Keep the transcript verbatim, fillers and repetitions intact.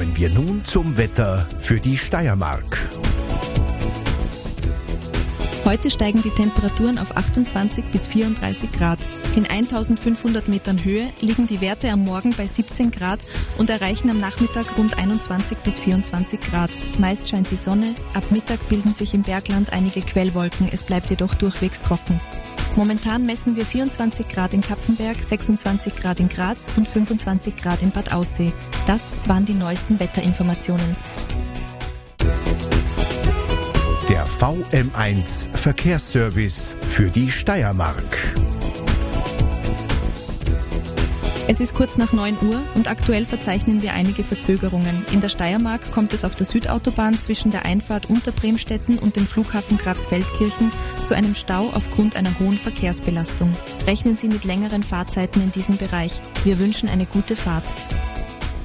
Kommen wir nun zum Wetter für die Steiermark. Heute steigen die Temperaturen auf achtundzwanzig bis vierunddreißig Grad. In eintausendfünfhundert Metern Höhe liegen die Werte am Morgen bei siebzehn Grad und erreichen am Nachmittag rund einundzwanzig bis vierundzwanzig Grad. Meist scheint die Sonne, ab Mittag bilden sich im Bergland einige Quellwolken, es bleibt jedoch durchwegs trocken. Momentan messen wir vierundzwanzig Grad in Kapfenberg, sechsundzwanzig Grad in Graz und fünfundzwanzig Grad in Bad Aussee. Das waren die neuesten Wetterinformationen. Der V M eins Verkehrsservice für die Steiermark. Es ist kurz nach neun Uhr und aktuell verzeichnen wir einige Verzögerungen. In der Steiermark kommt es auf der Südautobahn zwischen der Einfahrt Unterbremstetten und dem Flughafen Graz-Feldkirchen zu einem Stau aufgrund einer hohen Verkehrsbelastung. Rechnen Sie mit längeren Fahrzeiten in diesem Bereich. Wir wünschen eine gute Fahrt.